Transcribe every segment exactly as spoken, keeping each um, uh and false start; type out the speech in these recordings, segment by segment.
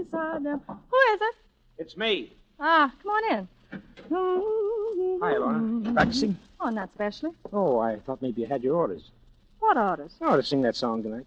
inside them. Who is it? It's me. Ah, come on in. Hi, Lorna. Practicing? Oh, not specially. Oh, I thought maybe you had your orders. What orders? Oh, to sing that song tonight.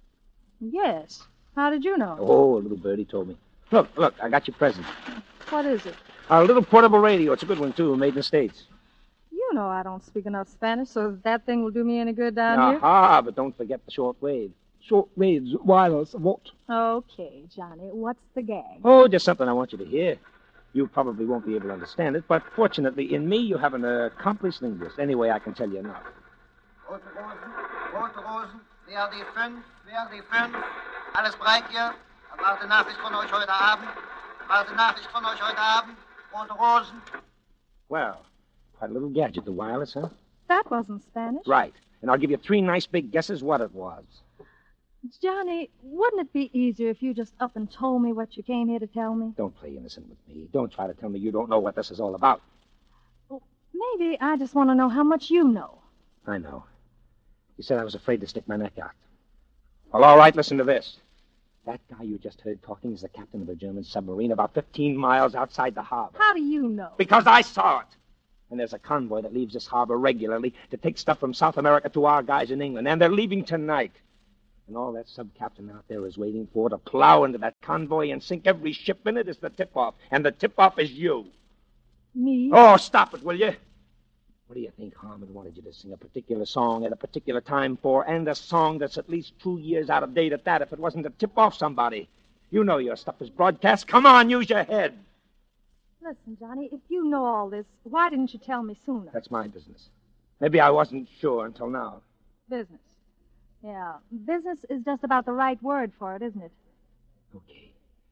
Yes. How did you know? Oh, a little birdie told me. Look, look, I got your present. What is it? A little portable radio. It's a good one, too, made in the States. You know I don't speak enough Spanish, so that thing will do me any good down here. Aha, but don't forget the short wave. Short waves, wireless, what? Okay, Johnny, what's the gag? Oh, just something I want you to hear. You probably won't be able to understand it, but fortunately, in me, you have an accomplished linguist. Anyway, I can tell you enough. Rote Rosen, rote Rosen, wer die fünf, wer die fünf, alles bereit hier? Erwarte Nachricht von euch heute Abend. Erwarte Nachricht von euch heute Abend. Rote Rosen. Well, quite a little gadget, the wireless, huh? That wasn't Spanish. Right. And I'll give you three nice big guesses what it was. Johnny, wouldn't it be easier if you just up and told me what you came here to tell me? Don't play innocent with me. Don't try to tell me you don't know what this is all about. Well, maybe I just want to know how much you know. I know. You said I was afraid to stick my neck out. Well, all right, listen to this. That guy you just heard talking is the captain of a German submarine about fifteen miles outside the harbor. How do you know? Because I saw it. And there's a convoy that leaves this harbor regularly to take stuff from South America to our guys in England, and they're leaving tonight. And all that sub-captain out there is waiting for to plow into that convoy and sink every ship in it is the tip-off. And the tip-off is you. Me? Oh, stop it, will you? What do you think Harmon wanted you to sing a particular song at a particular time for, and a song that's at least two years out of date at that, if it wasn't to tip off somebody? You know your stuff is broadcast. Come on, use your head. Listen, Johnny, if you know all this, why didn't you tell me sooner? That's my business. Maybe I wasn't sure until now. Business. Yeah, business is just about the right word for it, isn't it? Okay.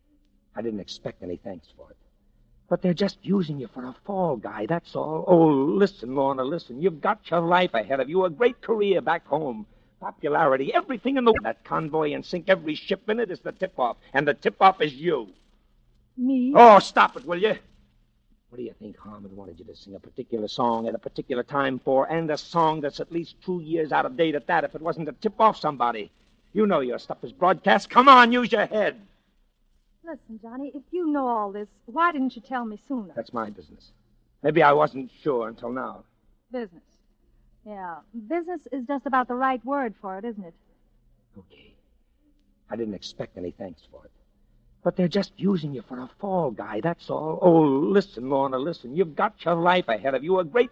I didn't expect any thanks for it. But they're just using you for a fall guy, that's all. Oh, listen, Lorna, listen. You've got your life ahead of you, a great career back home. Popularity, everything in the... That convoy and sink every ship in it is the tip-off. And the tip-off is you. Me? Oh, stop it, will you? What do you think Harmon wanted you to sing a particular song at a particular time for, and a song that's at least two years out of date at that, if it wasn't to tip off somebody? You know your stuff is broadcast. Come on, use your head. Listen, Johnny, if you know all this, why didn't you tell me sooner? That's my business. Maybe I wasn't sure until now. Business. Yeah, business is just about the right word for it, isn't it? Okay. I didn't expect any thanks for it. But they're just using you for a fall guy, that's all. Oh, listen, Lorna, listen. You've got your life ahead of you, a great